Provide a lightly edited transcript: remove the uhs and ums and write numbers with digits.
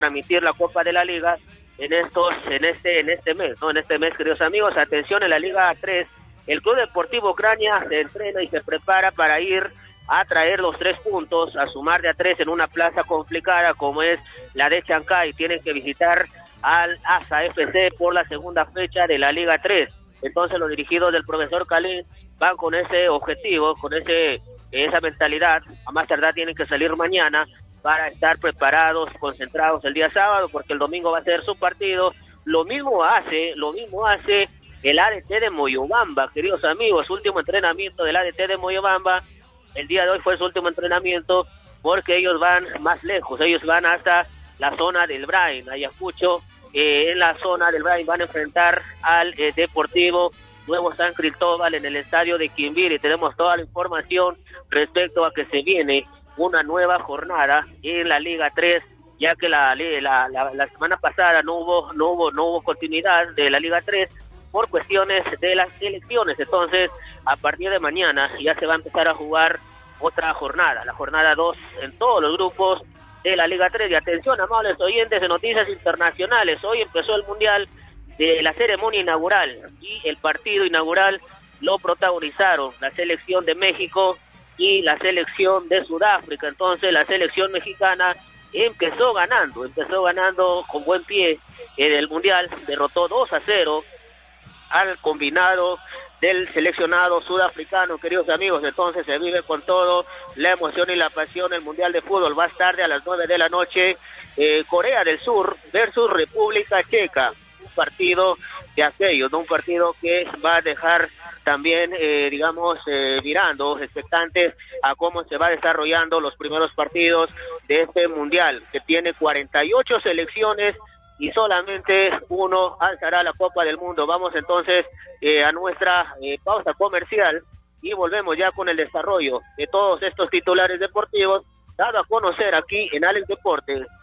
transmitir la Copa de la Liga en este mes, ¿no? En este mes, queridos amigos, atención, en la Liga 3, el Club Deportivo Ucrania se entrena y se prepara para ir a traer los 3 puntos, a sumar de a 3 en una plaza complicada como es la de Chancay. Tienen que visitar al ASA FC por la segunda fecha de la Liga 3. Entonces los dirigidos del profesor Calín van con ese objetivo, con esa mentalidad. A más tardar tienen que salir mañana para estar preparados, concentrados el día sábado, porque el domingo va a ser su partido. Lo mismo hace el ADT de Moyobamba, queridos amigos, último entrenamiento del ADT de Moyobamba. El día de hoy fue su último entrenamiento porque ellos van más lejos, ellos van hasta la zona del Brain, Ayacucho. En la zona del Brain van a enfrentar al Deportivo Nuevo San Cristóbal en el estadio de Quimbiri. Tenemos toda la información respecto a que se viene una nueva jornada en la Liga 3, ya que la semana pasada no hubo continuidad de la Liga 3 por cuestiones de las elecciones. Entonces, a partir de mañana ya se va a empezar a jugar otra jornada, la jornada 2 en todos los grupos de la Liga 3. Y atención, amables oyentes de Noticias Internacionales, hoy empezó el Mundial de la ceremonia inaugural y el partido inaugural lo protagonizaron la selección de México y la selección de Sudáfrica. Entonces la selección mexicana empezó ganando con buen pie en el Mundial, derrotó 2-0 al combinado del seleccionado sudafricano, queridos amigos. Entonces se vive con todo la emoción y la pasión el Mundial de Fútbol. Más tarde a las 9 de la noche, Corea del Sur versus República Checa, un partido de aquellos, ¿no? Un partido que va a dejar también, mirando, expectantes a cómo se va desarrollando los primeros partidos de este Mundial, que tiene 48 selecciones y solamente uno alzará la Copa del Mundo. Vamos entonces a nuestra pausa comercial y volvemos ya con el desarrollo de todos estos titulares deportivos dado a conocer aquí en Alex Deportes